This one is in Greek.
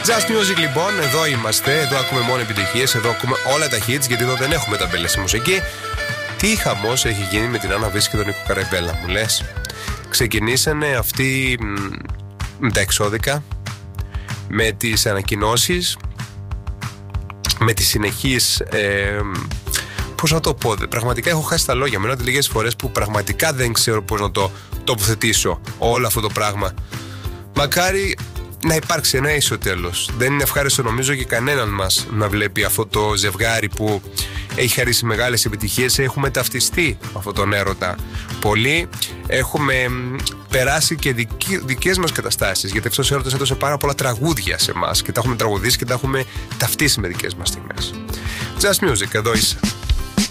Just Music λοιπόν, εδώ είμαστε. Εδώ ακούμε μόνο επιτυχίες, εδώ ακούμε όλα τα hits, γιατί εδώ δεν έχουμε ταμπέλες στη μουσική. Τι χαμός έχει γίνει με την Άννα Βύση και τον Νίκο Καραϊβέλλα, μου λες? Ξεκινήσανε αυτοί με τα εξώδικα, με τις ανακοινώσεις, με τις συνεχείς πώς να το πω, πραγματικά έχω χάσει τα λόγια. Μένω λίγες φορές που πραγματικά δεν ξέρω πώς να το τοποθετήσω όλο αυτό το πράγμα. Μακάρι να υπάρξει ένα ίσο τέλος. Δεν είναι ευχάριστο νομίζω και κανέναν μας να βλέπει αυτό το ζευγάρι που έχει χαρίσει μεγάλες επιτυχίες. Έχουμε ταυτιστεί με αυτόν τον έρωτα πολύ. Έχουμε περάσει και δικές μας καταστάσεις, γιατί αυτός ο έρωτας έδωσε πάρα πολλά τραγούδια σε εμάς και τα έχουμε τραγουδήσει και τα έχουμε ταυτίσει με δικές μας στιγμές. Just Music, εδώ είσαι.